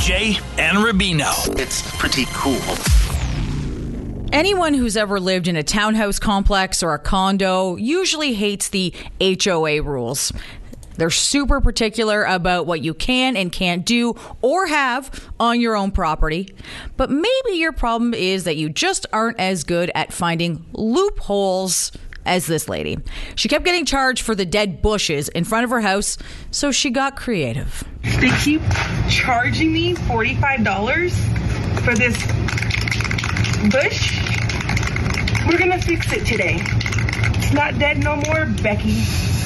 BJ and Rubino. It's pretty cool. Anyone who's ever lived in a townhouse complex or a condo usually hates the HOA rules. They're super particular about what you can and can't do or have on your own property. But maybe your problem is that you just aren't as good at finding loopholes as this lady. She kept getting charged for the dead bushes in front of her house, so she got creative. They keep charging me $45 for this bush. We're gonna fix it today. It's not dead no more, Becky.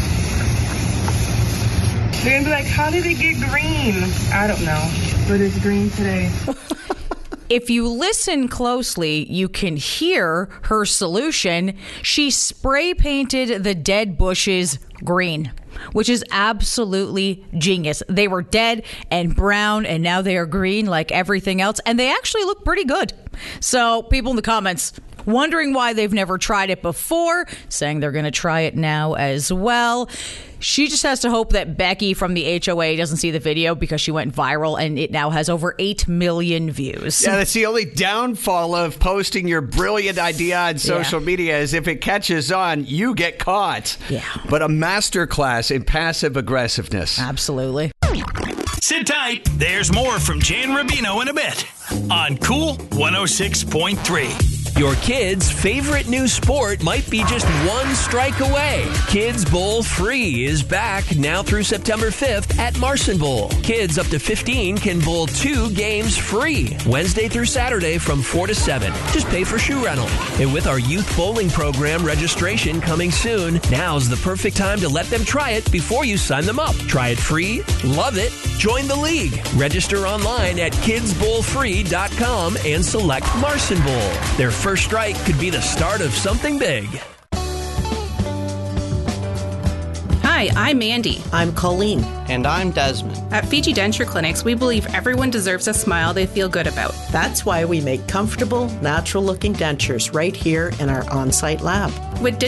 They're gonna be like, how did it get green? I don't know, but it's green today. If you listen closely, you can hear her solution. She spray painted the dead bushes green, which is absolutely genius. They were dead and brown, and now they are green like everything else, and they actually look pretty good. So people in the comments wondering why they've never tried it before, saying they're going to try it now as well. She just has to hope that Becky from the HOA doesn't see the video because she went viral and it now has over 8 million views. Yeah, that's the only downfall of posting your brilliant idea on social media is if it catches on, you get caught. Yeah. But a masterclass in passive aggressiveness. Absolutely. Sit tight. There's more from Jay and Rubino in a bit on Cool 106.3. Your kid's favorite new sport might be just one strike away. Kids Bowl Free is back now through September 5th at Marson Bowl. Kids up to 15 can bowl 2 games free, Wednesday through Saturday from 4 to 7. Just pay for shoe rental. And with our youth bowling program registration coming soon, now's the perfect time to let them try it before you sign them up. Try it free, love it, join the league. Register online at kidsbowlfree.com and select Marson Bowl. Their first strike could be the start of something big. Hi, I'm Mandy. I'm Colleen. And I'm Desmond. At Fiji Denture Clinics, we believe everyone deserves a smile they feel good about. That's why we make comfortable, natural-looking dentures right here in our on-site lab. With